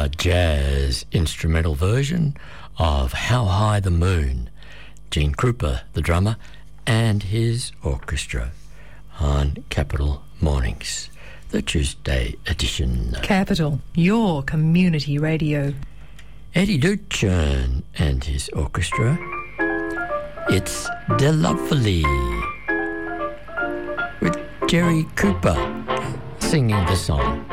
jazz instrumental version of How High the Moon. Gene Krupa, the drummer, and his orchestra on Capital Mornings, the Tuesday edition. Capital, your community radio. Eddie Duchin and his orchestra. It's De Lovely with Jerry Cooper singing the song.